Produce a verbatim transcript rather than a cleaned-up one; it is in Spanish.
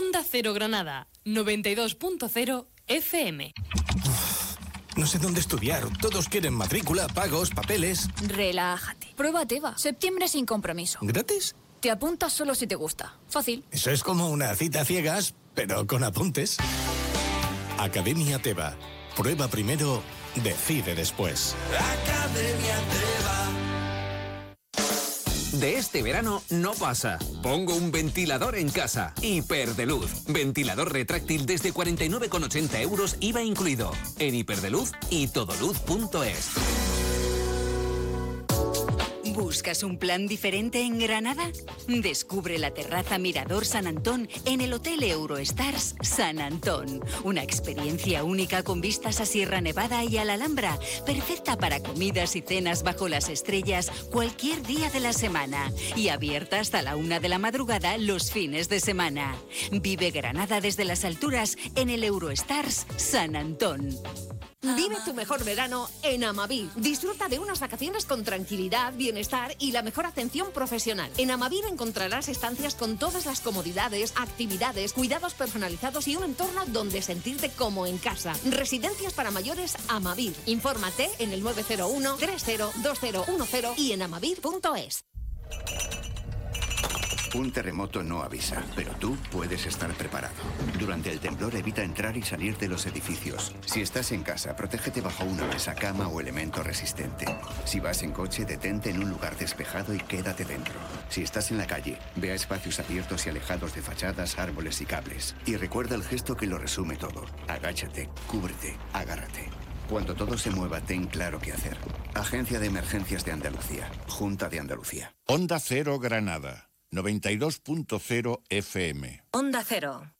Onda Cero Granada, noventa y dos punto cero F M. No sé dónde estudiar. Todos quieren matrícula, pagos, papeles. Relájate. Prueba Teva. Septiembre sin compromiso. ¿Gratis? Te apuntas solo si te gusta. Fácil. Eso es como una cita a ciegas, pero con apuntes. Academia Teva. Prueba primero, decide después. Academia Teva. De este verano no pasa. Pongo un ventilador en casa. Hiperdeluz. Ventilador retráctil desde cuarenta y nueve con ochenta euros, I V A incluido. En Hiperdeluz y todoluz punto es. ¿Buscas un plan diferente en Granada? Descubre la terraza Mirador San Antón en el Hotel Eurostars San Antón. Una experiencia única con vistas a Sierra Nevada y a la Alhambra, perfecta para comidas y cenas bajo las estrellas cualquier día de la semana y abierta hasta la una de la madrugada los fines de semana. Vive Granada desde las alturas en el Eurostars San Antón. Vive tu mejor verano en Amavir. Disfruta de unas vacaciones con tranquilidad, bienestar y la mejor atención profesional. En Amavir encontrarás estancias con todas las comodidades, actividades, cuidados personalizados y un entorno donde sentirte como en casa. Residencias para mayores Amavir. Infórmate en el nueve cero uno, tres cero, dos cero uno cero y en amavir punto es. Un terremoto no avisa, pero tú puedes estar preparado. Durante el temblor evita entrar y salir de los edificios. Si estás en casa, protégete bajo una mesa, cama o elemento resistente. Si vas en coche, detente en un lugar despejado y quédate dentro. Si estás en la calle, ve a espacios abiertos y alejados de fachadas, árboles y cables. Y recuerda el gesto que lo resume todo. Agáchate, cúbrete, agárrate. Cuando todo se mueva, ten claro qué hacer. Agencia de Emergencias de Andalucía. Junta de Andalucía. Onda Cero Granada. noventa y dos punto cero F M. Onda Cero.